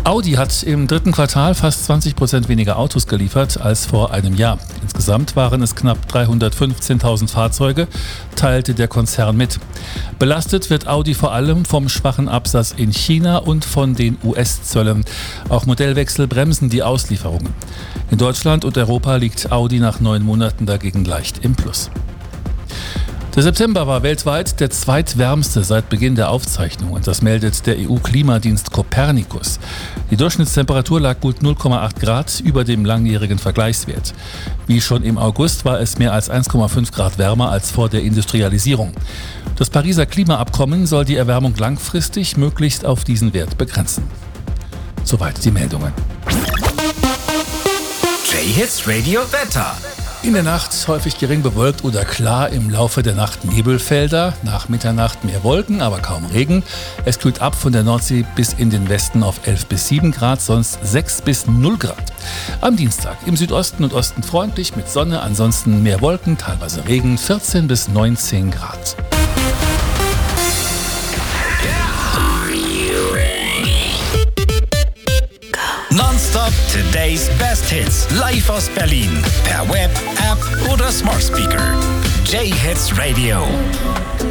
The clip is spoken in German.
Audi hat im dritten Quartal fast 20% weniger Autos geliefert als vor einem Jahr. Insgesamt waren es knapp 315.000 Fahrzeuge, teilte der Konzern mit. Belastet wird Audi vor allem vom schwachen Absatz in China und von den US-Zöllen. Auch Modellwechsel bremsen die Auslieferungen. In Deutschland und Europa liegt Audi nach 9 Monaten dagegen leicht im Plus. Der September war weltweit der zweitwärmste seit Beginn der Aufzeichnungen. Das meldet der EU-Klimadienst Copernicus. Die Durchschnittstemperatur lag gut 0,8 Grad über dem langjährigen Vergleichswert. Wie schon im August war es mehr als 1,5 Grad wärmer als vor der Industrialisierung. Das Pariser Klimaabkommen soll die Erwärmung langfristig möglichst auf diesen Wert begrenzen. Soweit die Meldungen. J-Hits Radio Wetter. In der Nacht häufig gering bewölkt oder klar, im Laufe der Nacht Nebelfelder, nach Mitternacht mehr Wolken, aber kaum Regen. Es kühlt ab von der Nordsee bis in den Westen auf 11 bis 7 Grad, sonst 6 bis 0 Grad. Am Dienstag im Südosten und Osten freundlich mit Sonne, ansonsten mehr Wolken, teilweise Regen, 14 bis 19 Grad. Nonstop Today's Best Hits. Live aus Berlin. Per Web, App oder Smart Speaker. J-Hits Radio.